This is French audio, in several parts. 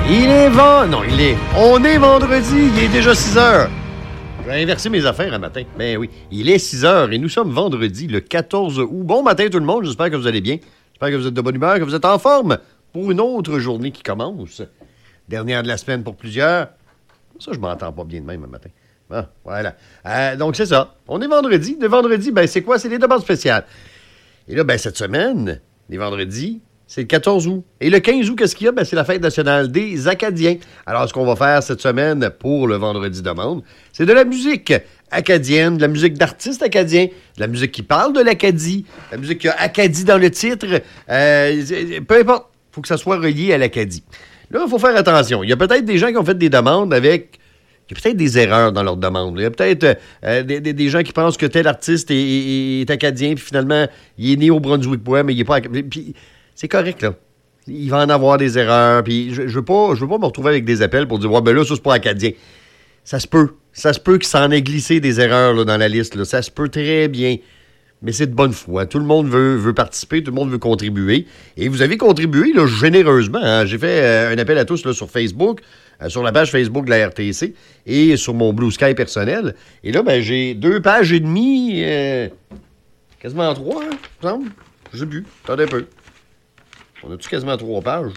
On est vendredi, il est déjà 6 heures. J'ai inversé mes affaires un matin. Ben oui, il est 6 heures et nous sommes vendredi, le 14 août. Bon matin tout le monde, j'espère que vous allez bien. J'espère que vous êtes de bonne humeur, que vous êtes en forme pour une autre journée qui commence. Dernière de la semaine pour plusieurs. Ça, je m'entends pas bien de même un matin. Bon, voilà. Donc, c'est ça. On est vendredi. Le vendredi, ben c'est quoi? C'est les demandes spéciales. Et là, ben cette semaine, les vendredis, c'est le 14 août. Et le 15 août, qu'est-ce qu'il y a? Ben, c'est la fête nationale des Acadiens. Alors, ce qu'on va faire cette semaine pour le vendredi demande, c'est de la musique acadienne, de la musique d'artistes acadiens, de la musique qui parle de l'Acadie, de la musique qui a Acadie dans le titre. Peu importe, il faut que ça soit relié à l'Acadie. Là, il faut faire attention. Il y a peut-être des gens qui ont fait des demandes avec... Il y a peut-être des erreurs dans leurs demandes. Il y a peut-être des gens qui pensent que tel artiste est acadien, puis finalement, il est né au Brunswick-Bois, mais il n'est pas... Puis, c'est correct, là. Il va en avoir des erreurs, puis je veux pas me retrouver avec des appels pour dire « Ouais, ben là, ça, c'est pas acadien. » Ça se peut. Ça se peut qu'il s'en ait glissé des erreurs là, dans la liste. Là. Ça se peut très bien. Mais c'est de bonne foi. Tout le monde veut participer, tout le monde veut contribuer. Et vous avez contribué là, généreusement. Hein. J'ai fait un appel à tous là, sur Facebook, sur la page Facebook de la RTC et sur mon Blue Sky personnel. Et là, ben, j'ai 2 pages et demie, quasiment 3, hein, il me semble. Je sais plus. Attendez un peu. On a-tu quasiment 3 pages?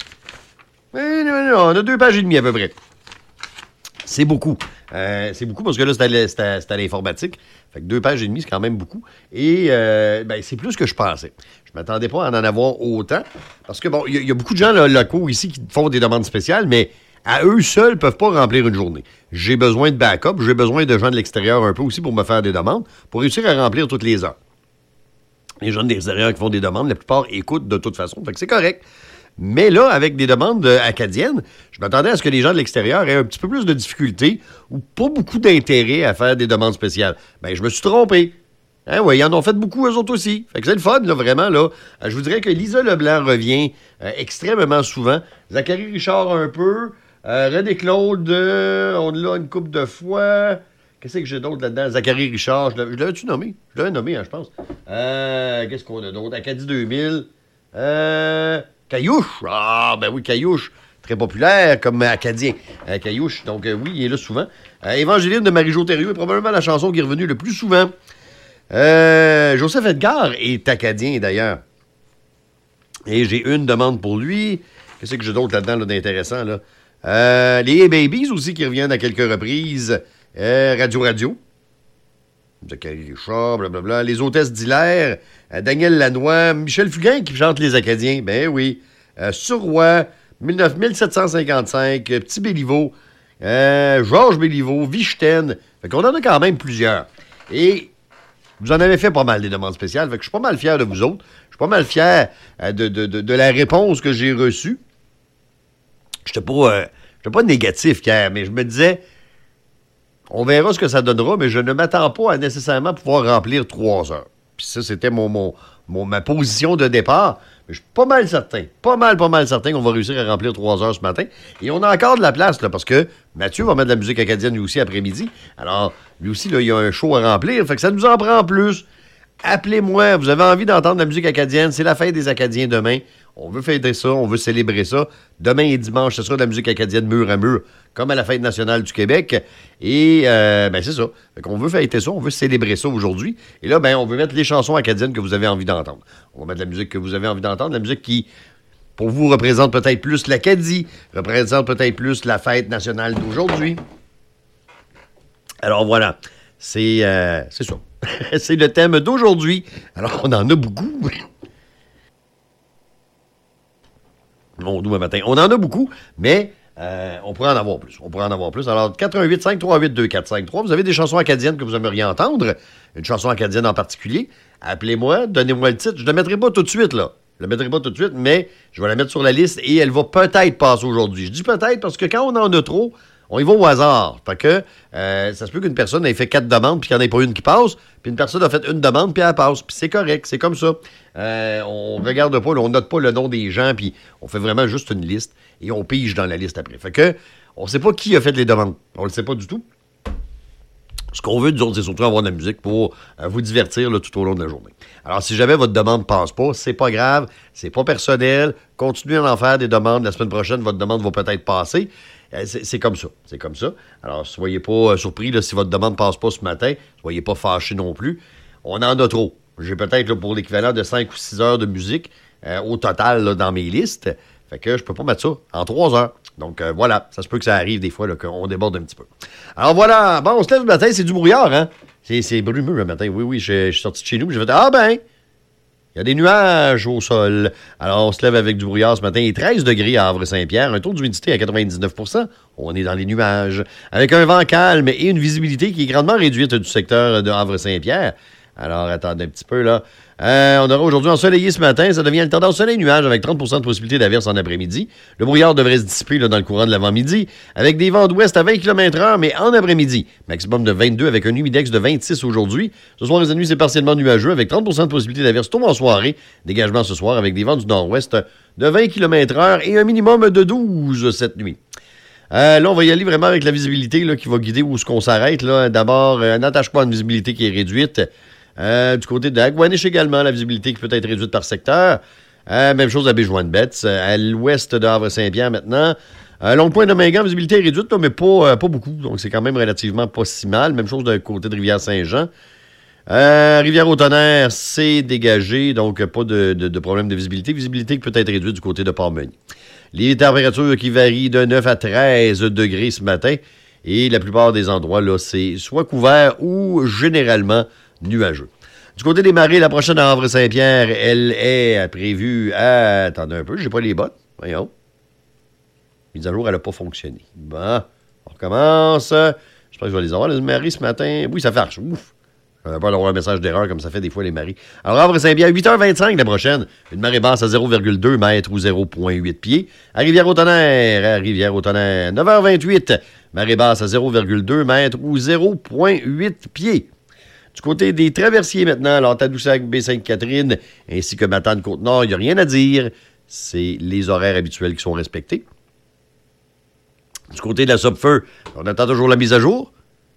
Non, on a 2 pages et demie à peu près. C'est beaucoup. C'est beaucoup parce que là, c'est à l'informatique. Fait que 2 pages et demie, c'est quand même beaucoup. Et ben, c'est plus que je pensais. Je m'attendais pas à en avoir autant. Parce que, bon, il y a beaucoup de gens là, locaux ici qui font des demandes spéciales, mais à eux seuls ne peuvent pas remplir une journée. J'ai besoin de backup, j'ai besoin de gens de l'extérieur un peu aussi pour me faire des demandes, pour réussir à remplir toutes les heures. Les gens de l'extérieur qui font des demandes, la plupart écoutent de toute façon. Fait que c'est correct. Mais là, avec des demandes acadiennes, je m'attendais à ce que les gens de l'extérieur aient un petit peu plus de difficultés ou pas beaucoup d'intérêt à faire des demandes spéciales. Ben, je me suis trompé. Hein, oui, ils en ont fait beaucoup, eux autres aussi. Fait que c'est le fun, là, vraiment, là. Je vous dirais que Lisa Leblanc revient extrêmement souvent. Zachary Richard un peu. René Claude, on l'a une couple de fois. Qu'est-ce que j'ai d'autre là-dedans? Zachary Richard, je l'avais-tu nommé? Je l'avais nommé, hein, je pense. Qu'est-ce qu'on a d'autre? Acadie 2000. Caillouche. Ah, ben oui, Caillouche. Très populaire comme acadien. Caillouche. Donc, oui, il est là souvent. Évangéline de Marie-Jo Thériault est probablement la chanson qui est revenue le plus souvent. Joseph Edgar est acadien, d'ailleurs. Et j'ai une demande pour lui. Qu'est-ce que j'ai d'autre là-dedans là, d'intéressant, là? Les Babies aussi qui reviennent à quelques reprises. Radio. Zachary Richard, blablabla. Les hôtesses d'Hilaire. Daniel Lanois. Michel Fugain qui chante Les Acadiens. Ben oui. Surroi. 1755. Petit Béliveau. Georges Béliveau. Vichten. Fait qu'on en a quand même plusieurs. Et vous en avez fait pas mal des demandes spéciales. Fait que je suis pas mal fier de vous autres. Je suis pas mal fier de la réponse que j'ai reçue. J'étais pas négatif, Pierre, mais je me disais, on verra ce que ça donnera, mais je ne m'attends pas à nécessairement pouvoir remplir 3 heures. Puis ça, c'était ma position de départ. Mais je suis pas mal certain qu'on va réussir à remplir 3 heures ce matin. Et on a encore de la place, là, parce que Mathieu va mettre de la musique acadienne lui aussi après-midi. Alors, lui aussi, là, il y a un show à remplir. Fait que ça nous en prend plus. Appelez-moi, vous avez envie d'entendre la musique acadienne, c'est la fête des Acadiens demain. On veut fêter ça, on veut célébrer ça. Demain et dimanche, ce sera de la musique acadienne mur à mur, comme à la fête nationale du Québec. Et, ben c'est ça. Fait qu'on veut fêter ça, on veut célébrer ça aujourd'hui. Et là, ben on veut mettre les chansons acadiennes que vous avez envie d'entendre. On va mettre la musique que vous avez envie d'entendre, la musique qui, pour vous, représente peut-être plus l'Acadie, représente peut-être plus la fête nationale d'aujourd'hui. Alors voilà, c'est ça. C'est le thème d'aujourd'hui. Alors, on en a beaucoup. Mon doux matin. On en a beaucoup, mais on pourrait en avoir plus. Alors, 418-538-2453. Vous avez des chansons acadiennes que vous aimeriez entendre? Une chanson acadienne en particulier? Appelez-moi, donnez-moi le titre. Je ne la mettrai pas tout de suite, là. Mais je vais la mettre sur la liste et elle va peut-être passer aujourd'hui. Je dis peut-être parce que quand on en a trop, on y va au hasard. Fait que ça se peut qu'une personne ait fait 4 demandes puis qu'il n'y en ait pas une qui passe, puis une personne a fait une demande puis elle passe. Puis c'est correct, c'est comme ça. On regarde pas, on note pas le nom des gens, puis on fait vraiment juste une liste et on pige dans la liste après. Fait que on sait pas qui a fait les demandes. On le sait pas du tout. Ce qu'on veut, nous autres, c'est surtout avoir de la musique pour vous divertir là, tout au long de la journée. Alors, si jamais votre demande ne passe pas, c'est pas grave, c'est pas personnel. Continuez à en faire des demandes. La semaine prochaine, votre demande va peut-être passer. C'est comme ça. C'est comme ça. Alors, soyez pas surpris là, si votre demande ne passe pas ce matin. Soyez pas fâchés non plus. On en a trop. J'ai peut-être là, pour l'équivalent de 5 ou 6 heures de musique au total là, dans mes listes. Fait que je peux pas mettre ça en 3 heures. Donc voilà, ça se peut que ça arrive des fois là, qu'on déborde un petit peu. Alors voilà, bon, on se lève le matin, c'est du brouillard, hein? C'est brumeux le matin. Oui, je suis sorti de chez nous, j'ai fait il y a des nuages au sol. Alors on se lève avec du brouillard ce matin. Il est 13 degrés à Havre-Saint-Pierre, un taux d'humidité à 99 %. On est dans les nuages. Avec un vent calme et une visibilité qui est grandement réduite du secteur de Havre-Saint-Pierre. Alors, attendez un petit peu, là. On aura aujourd'hui ensoleillé ce matin. Ça devient une tendance soleil-nuage avec 30 % de possibilité d'averse en après-midi. Le brouillard devrait se dissiper là, dans le courant de l'avant-midi avec des vents d'ouest à 20 km/h, mais en après-midi. Maximum de 22 avec un humidex de 26 aujourd'hui. Ce soir et cette nuit, c'est partiellement nuageux avec 30 % de possibilité d'averse tôt en soirée. Dégagement ce soir avec des vents du nord-ouest de 20 km/h et un minimum de 12 cette nuit. Là, on va y aller vraiment avec la visibilité là, qui va guider où est-ce qu'on s'arrête. Là. D'abord, un attachement de visibilité qui est réduite. Du côté de Agouaniche également, la visibilité qui peut être réduite par secteur. Même chose à Béjoin-de-Betz. À l'ouest de Havre-Saint-Pierre maintenant. Long point de Mingan, visibilité réduite, là, mais pas beaucoup. Donc, c'est quand même relativement pas si mal. Même chose du côté de Rivière-Saint-Jean. Rivière-au-Tonnerre, c'est dégagé. Donc, pas de problème de visibilité. Visibilité qui peut être réduite du côté de Port-Meunier. Les températures qui varient de 9 à 13 degrés ce matin. Et la plupart des endroits, là, c'est soit couvert ou généralement nuageux. Du côté des marées, la prochaine à Havre-Saint-Pierre, elle est prévue à... Attendez un peu, j'ai pas les bottes. Voyons. Mise à jour, elle n'a pas fonctionné. Bon, on recommence. J'espère que je vais les avoir, les marées, ce matin. Oui, ça marche. Ouf. J'avais peur d'avoir un message d'erreur comme ça fait des fois les marées. Alors, Havre-Saint-Pierre, 8h25 la prochaine. Une marée basse à 0,2 mètres ou 0,8 pieds. À Rivière-au-Tonnerre, 9h28. Marée basse à 0,2 mètres ou 0,8 pieds. Du côté des traversiers maintenant, alors Tadoussac, Baie-Sainte-Catherine, ainsi que Matane-Côte-Nord, il n'y a rien à dire. C'est les horaires habituels qui sont respectés. Du côté de la Sopfeu, on attend toujours la mise à jour.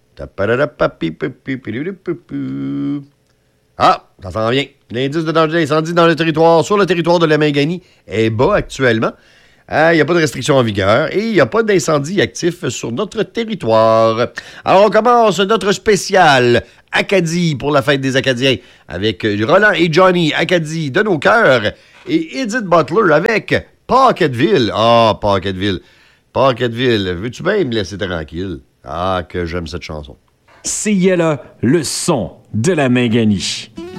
Ah, ça s'en vient. L'indice de danger d'incendie dans le territoire, sur le territoire de la Mingani, est bas actuellement. Il n'y a pas de restrictions en vigueur et il n'y a pas d'incendie actif sur notre territoire. Alors, on commence notre spécial Acadie pour la fête des Acadiens avec Roland et Johnny, Acadie de nos cœurs, et Edith Butler avec Pocketville. Ah, Pocketville. Pocketville, veux-tu bien me laisser tranquille? Ah, que j'aime cette chanson. CILA, le son de la Mingani.